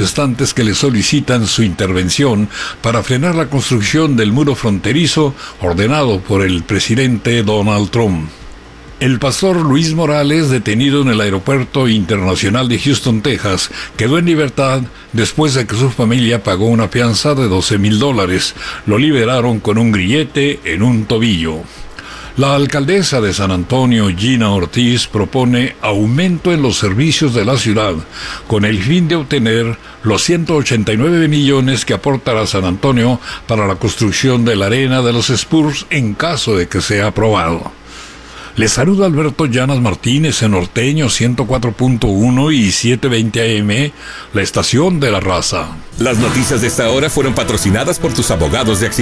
manifestantes que le solicitan su intervención para frenar la construcción del muro fronterizo ordenado por el presidente Donald Trump. El pastor Luis Morales, detenido en el Aeropuerto Internacional de Houston, Texas, quedó en libertad después de que su familia pagó una fianza de $12,000. Lo liberaron con un grillete en un tobillo. La alcaldesa de San Antonio, Gina Ortiz, propone aumento en los servicios de la ciudad con el fin de obtener los 189 millones que aportará San Antonio para la construcción de la arena de los Spurs en caso de que sea aprobado. Les saluda Alberto Llanas Martínez en Norteño 104.1 y 720 AM, la estación de la raza. Las noticias de esta hora fueron patrocinadas por tus abogados de accidentes.